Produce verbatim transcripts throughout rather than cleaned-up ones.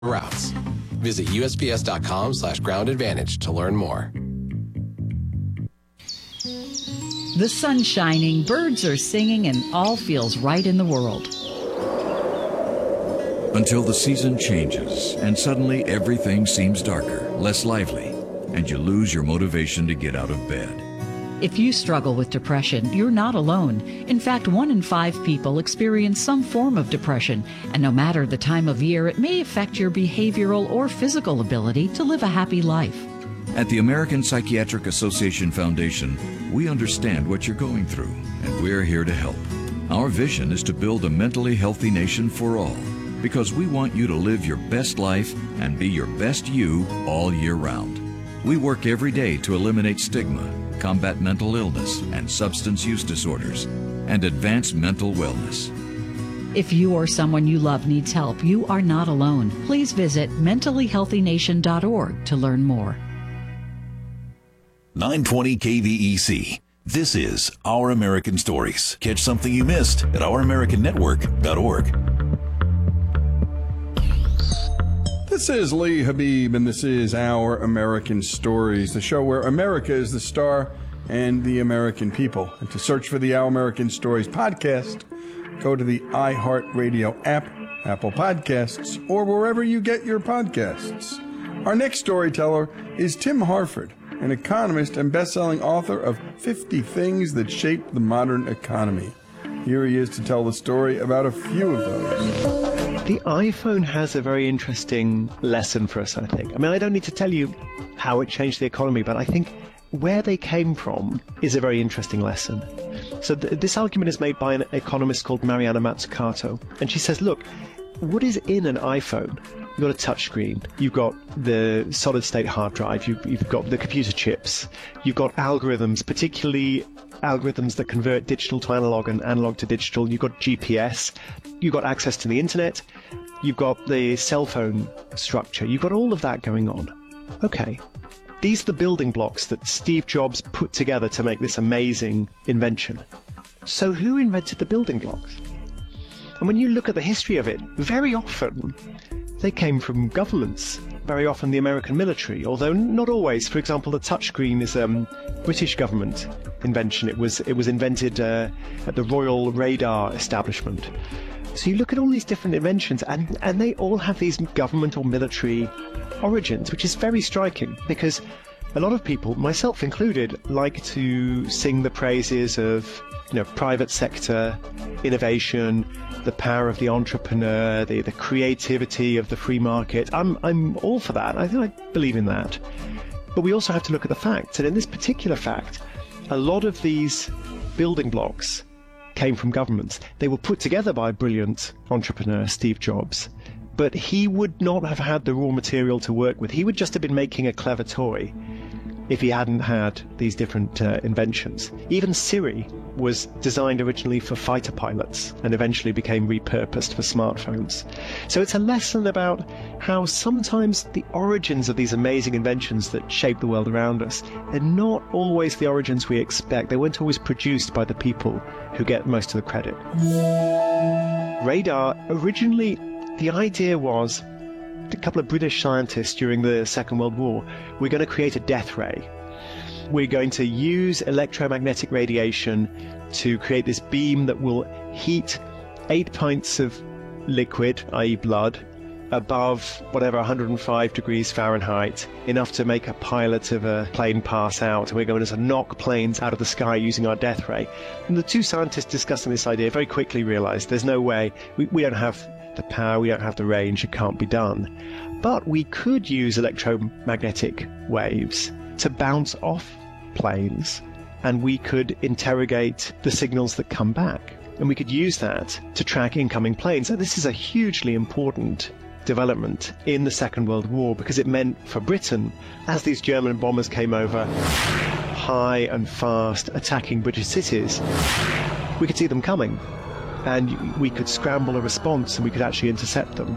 routes. Visit usps.com slash ground advantage to learn more. The sun's shining, birds are singing, and all feels right in the world. Until the season changes, and suddenly everything seems darker, less lively, and you lose your motivation to get out of bed. If you struggle with depression, you're not alone. In fact, one in five people experience some form of depression, and no matter the time of year, it may affect your behavioral or physical ability to live a happy life. At the American Psychiatric Association Foundation, we understand what you're going through, and we're here to help. Our vision is to build a mentally healthy nation for all, because we want you to live your best life and be your best you all year round. We work every day to eliminate stigma, combat mental illness and substance use disorders, and advance mental wellness. If you or someone you love needs help, you are not alone. Please visit mentally healthy nation dot org to learn more. nine twenty K V E C. This is Our American Stories. Catch something you missed at our american network dot org. This is Lee Habib, and this is Our American Stories, the show where America is the star and the American people. And to search for the Our American Stories podcast, go to the iHeartRadio app, Apple Podcasts, or wherever you get your podcasts. Our next storyteller is Tim Harford, an economist and best-selling author of fifty Things That Shaped the Modern Economy. Here he is to tell the story about a few of those. The iPhone has a very interesting lesson for us, I think. I mean, I don't need to tell you how it changed the economy, but I think where they came from is a very interesting lesson. So th- this argument is made by an economist called Mariana Mazzucato, and she says, look, what is in an iPhone? You've got a touchscreen, you've got the solid-state hard drive, you've, you've got the computer chips, you've got algorithms, particularly algorithms that convert digital to analog and analog to digital, you've got G P S, you've got access to the internet, you've got the cell phone structure, you've got all of that going on. Okay, these are the building blocks that Steve Jobs put together to make this amazing invention. So who invented the building blocks? And when you look at the history of it, very often they came from governments, very often the American military, although not always. For example, the touchscreen is a um, British government invention. It was it was invented uh, at the Royal Radar Establishment. So you look at all these different inventions, and, and they all have these government or military origins, which is very striking, because a lot of people, myself included, like to sing the praises of, you know, private sector innovation, the power of the entrepreneur, the, the creativity of the free market. I'm I'm all for that. I think I believe in that. But we also have to look at the facts. And in this particular fact, a lot of these building blocks came from governments. They were put together by a brilliant entrepreneur, Steve Jobs. But he would not have had the raw material to work with. He would just have been making a clever toy if he hadn't had these different uh, inventions. Even Siri was designed originally for fighter pilots and eventually became repurposed for smartphones. So it's a lesson about how sometimes the origins of these amazing inventions that shape the world around us are not always the origins we expect. They weren't always produced by the people who get most of the credit. Radar, originally, the idea was, a couple of British scientists during the Second World War, we're going to create a death ray. We're going to use electromagnetic radiation to create this beam that will heat eight pints of liquid, that is blood, above whatever one hundred five degrees Fahrenheit, enough to make a pilot of a plane pass out, and we're going to knock planes out of the sky using our death ray. And the two scientists discussing this idea very quickly realized there's no way, we, we don't have the power, we don't have the range, it can't be done. But we could use electromagnetic waves to bounce off planes, and we could interrogate the signals that come back, and we could use that to track incoming planes. So this is a hugely important development in the Second World War, because it meant for Britain, as these German bombers came over high and fast attacking British cities, we could see them coming, and we could scramble a response and we could actually intercept them.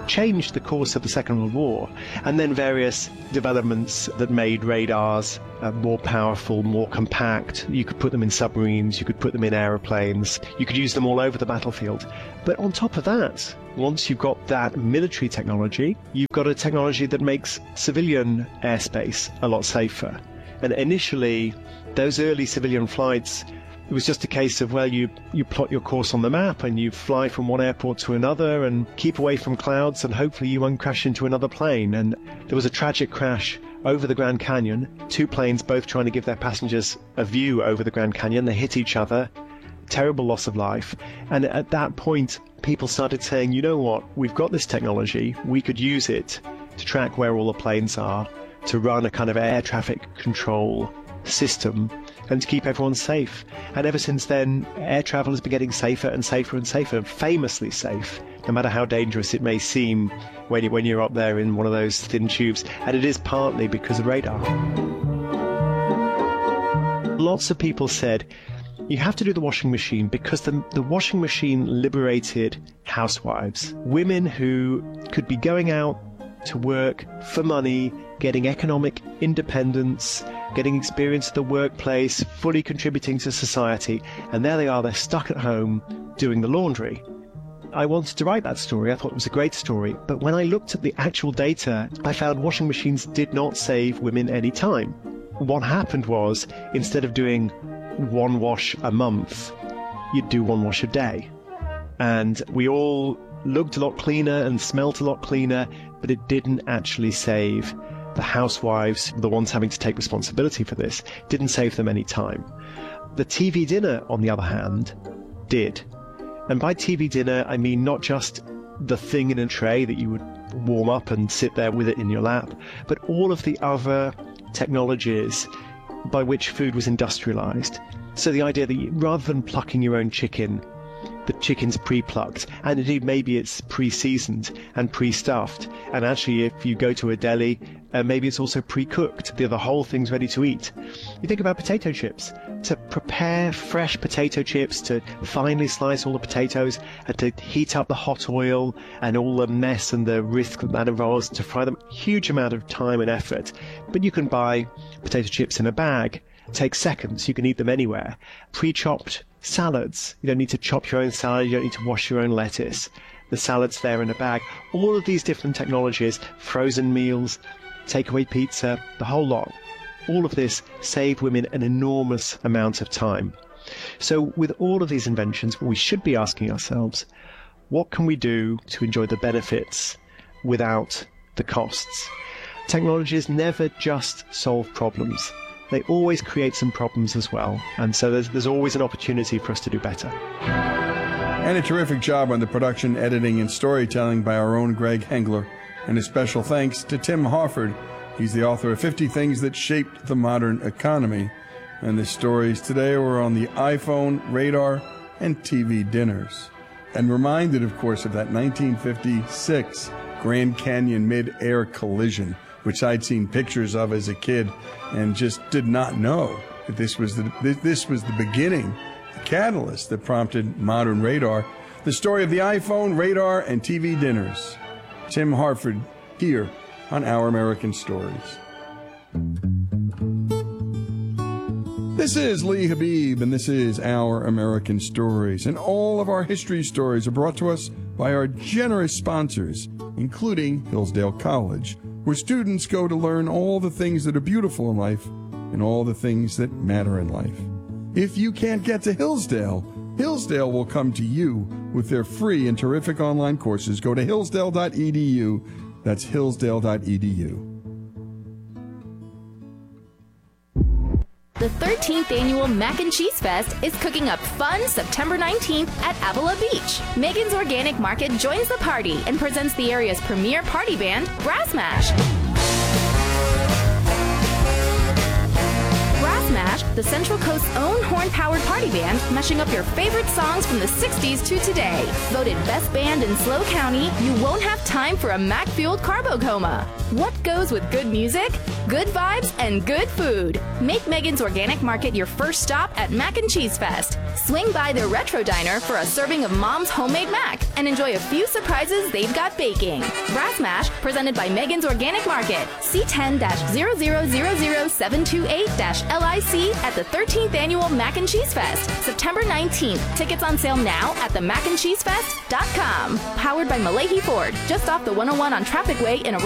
changed the course of the Second World War. And then various developments that made radars uh, more powerful, more compact. You could put them in submarines, you could put them in aeroplanes, you could use them all over the battlefield. But on top of that, once you've got that military technology, you've got a technology that makes civilian airspace a lot safer. And initially, those early civilian flights, it was just a case of, well, you, you plot your course on the map and you fly from one airport to another and keep away from clouds and hopefully you won't crash into another plane. And there was a tragic crash over the Grand Canyon, two planes both trying to give their passengers a view over the Grand Canyon. They hit each other, terrible loss of life. And at that point, people started saying, you know what, we've got this technology, we could use it to track where all the planes are, to run a kind of air traffic control system and to keep everyone safe. And ever since then, air travel has been getting safer and safer and safer, famously safe, no matter how dangerous it may seem when, you, when you're up there in one of those thin tubes. And it is partly because of radar. Lots of people said, you have to do the washing machine because the, the washing machine liberated housewives, women who could be going out to work for money, getting economic independence, getting experience at the workplace, fully contributing to society, and there they are, they're stuck at home doing the laundry. I wanted to write that story, I thought it was a great story, but when I looked at the actual data, I found washing machines did not save women any time. What happened was, instead of doing one wash a month, you'd do one wash a day. And we all looked a lot cleaner and smelt a lot cleaner, but it didn't actually save the housewives, the ones having to take responsibility for this, didn't save them any time. The T V dinner, on the other hand, did. And by T V dinner, I mean not just the thing in a tray that you would warm up and sit there with it in your lap, but all of the other technologies by which food was industrialized. So the idea that you, rather than plucking your own chicken, the chicken's pre-plucked, and indeed maybe it's pre-seasoned and pre-stuffed, and actually if you go to a deli, uh, maybe it's also pre-cooked, the, the whole thing's ready to eat. You think about potato chips. To prepare fresh potato chips, to finely slice all the potatoes, and to heat up the hot oil and all the mess and the risk that that involves, to fry them, huge amount of time and effort. But you can buy potato chips in a bag. It takes seconds, you can eat them anywhere. Pre-chopped salads. You don't need to chop your own salad, you don't need to wash your own lettuce. The salad's there in a bag. All of these different technologies, frozen meals, takeaway pizza, the whole lot. All of this saved women an enormous amount of time. So with all of these inventions, we should be asking ourselves, what can we do to enjoy the benefits without the costs? Technologies never just solve problems. They always create some problems as well. And so there's, there's always an opportunity for us to do better. And a terrific job on the production, editing, and storytelling by our own Greg Hengler. And a special thanks to Tim Harford. He's the author of fifty Things That Shaped the Modern Economy. And the stories today were on the iPhone, radar, and T V dinners. And reminded, of course, of that nineteen fifty-six Grand Canyon mid-air collision, which I'd seen pictures of as a kid and just did not know that this was the, this was the beginning, the catalyst that prompted modern radar. The story of the iPhone, radar, and T V dinners. Tim Harford here on Our American Stories. This is Lee Habib, and this is Our American Stories. And all of our history stories are brought to us by our generous sponsors, including Hillsdale College, where students go to learn all the things that are beautiful in life and all the things that matter in life. If you can't get to Hillsdale, Hillsdale will come to you with their free and terrific online courses. Go to hillsdale dot e d u. That's hillsdale dot e d u. The thirteenth Annual Mac and Cheese Fest is cooking up fun September nineteenth at Avila Beach. Megan's Organic Market joins the party and presents the area's premier party band, Brass Mash. Brass Mash Smash, the Central Coast's own horn-powered party band, mashing up your favorite songs from the sixties to today. Voted best band in SLO County, you won't have time for a Mac-fueled carbo coma. What goes with good music? Good vibes and good food. Make Megan's Organic Market your first stop at Mac and Cheese Fest. Swing by their Retro Diner for a serving of Mom's homemade mac and enjoy a few surprises they've got baking. Brass Mash, presented by Megan's Organic Market. C ten zero zero zero zero seven two eight L I C at the thirteenth Annual Mac and Cheese Fest, September nineteenth. Tickets on sale now at the mac and cheese fest dot com. Powered by Malahi Ford, just off the one oh one on Traffic Way in